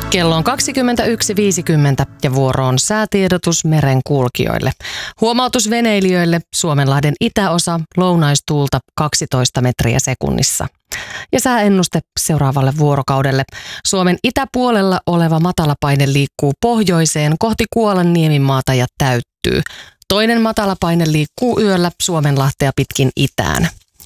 Kello on 21.50 ja vuoro on säätiedotus merenkulkijoille. Huomautus veneilijöille: Suomenlahden itäosa, lounaistuulta 12 metriä sekunnissa. Ja sääennuste seuraavalle vuorokaudelle. Suomen itäpuolella oleva matalapaine liikkuu pohjoiseen kohti Kuolan Nieminmaata ja täyttyy. Toinen matalapaine liikkuu yöllä Suomenlahtea pitkin itään.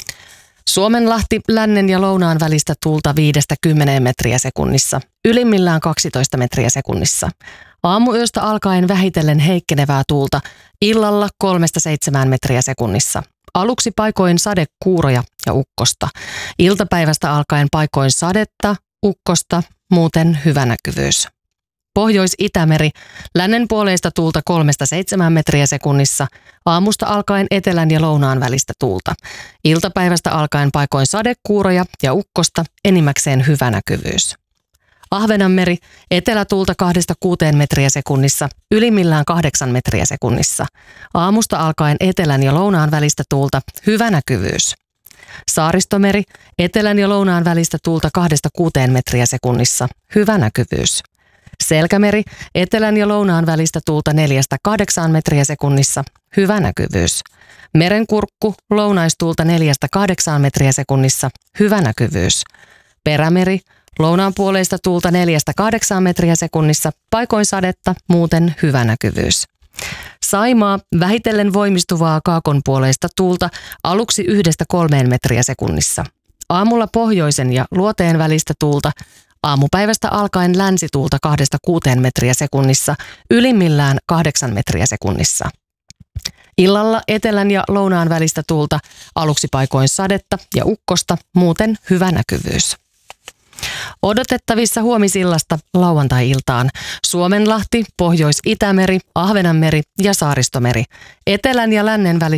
Suomenlahti lännen ja lounaan välistä tuulta 5-10 metriä sekunnissa, ylimmillään 12 metriä sekunnissa. Aamuyöstä alkaen vähitellen heikkenevää tuulta, illalla 3-7 metriä sekunnissa. Aluksi paikoin sadekuuroja ja ukkosta. Iltapäivästä alkaen paikoin sadetta, ukkosta, muuten hyvä näkyvyys. Pohjois-Itämeri, lännen puoleista tuulta 3-7 metriä sekunnissa, aamusta alkaen etelän ja lounaan välistä tuulta. Iltapäivästä alkaen paikoin sadekuuroja ja ukkosta, enimmäkseen hyvä näkyvyys. Ahvenanmeri, etelätuulta 2-6 metriä sekunnissa, ylimmillään 8 metriä sekunnissa. Aamusta alkaen etelän ja lounaan välistä tuulta, hyvä näkyvyys. Saaristomeri, etelän ja lounaan välistä tuulta 2-6 metriä sekunnissa, hyvä näkyvyys. Selkämeri, etelän ja lounaan välistä tuulta 4-8 metriä sekunnissa, hyvä näkyvyys. Merenkurkku, lounaistuulta 4-8 metriä sekunnissa, hyvä näkyvyys. Perämeri, lounaan puoleista tuulta 4-8 metriä sekunnissa, paikoin sadetta, muuten hyvä näkyvyys. Saimaa, vähitellen voimistuvaa kaakonpuoleista tuulta, aluksi 1-3 metriä sekunnissa. Aamulla pohjoisen ja luoteen välistä tuulta, aamupäivästä alkaen länsituulta 2-6 metriä sekunnissa, ylimmillään 8 metriä sekunnissa. Illalla etelän ja lounaan välistä tuulta, aluksi paikoin sadetta ja ukkosta, muuten hyvä näkyvyys. Odotettavissa huomisillasta lauantai-iltaan: Suomenlahti, Pohjois-Itämeri, Ahvenanmeri ja Saaristomeri. Etelän ja lännen välissä